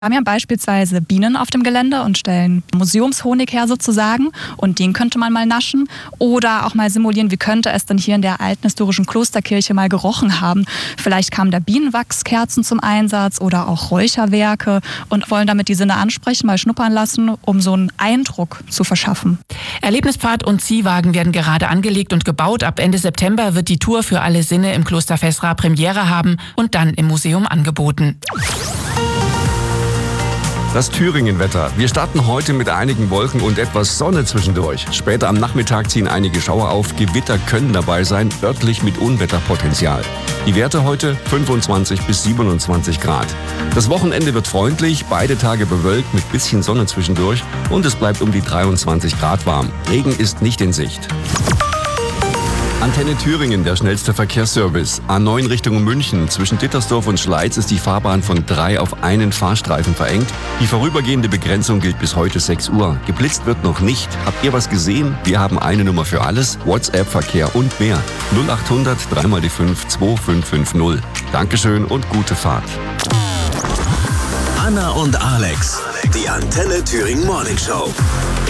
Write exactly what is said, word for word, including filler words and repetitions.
Wir haben ja beispielsweise Bienen auf dem Gelände und stellen Museumshonig her sozusagen und den könnte man mal naschen oder auch mal simulieren, wie könnte es denn hier in der alten historischen Klosterkirche mal gerochen haben. Vielleicht kamen da Bienenwachskerzen zum Einsatz oder auch Räucherwerke und wollen damit die Sinne ansprechen, mal schnuppern lassen, um so einen Eindruck zu verschaffen. Erlebnispfad und Ziehwagen werden gerade angelegt und gebaut. Ab Ende September wird die Tour für alle Sinne im Kloster Fessra Premiere haben und dann im Museum angeboten. Das Thüringen-Wetter. Wir starten heute mit einigen Wolken und etwas Sonne zwischendurch. Später am Nachmittag ziehen einige Schauer auf. Gewitter können dabei sein, örtlich mit Unwetterpotenzial. Die Werte heute fünfundzwanzig bis siebenundzwanzig Grad. Das Wochenende wird freundlich, beide Tage bewölkt mit bisschen Sonne zwischendurch und es bleibt um die dreiundzwanzig Grad warm. Regen ist nicht in Sicht. Antenne Thüringen, der schnellste Verkehrsservice. A neun Richtung München. Zwischen Dittersdorf und Schleiz ist die Fahrbahn von drei auf einen Fahrstreifen verengt. Die vorübergehende Begrenzung gilt bis heute sechs Uhr. Geblitzt wird noch nicht. Habt ihr was gesehen? Wir haben eine Nummer für alles. WhatsApp-Verkehr und mehr. null achthundert drei mal die fünf zwei fünf fünf null. Dankeschön und gute Fahrt. Anna und Alex, die Antenne Thüringen Morning Show.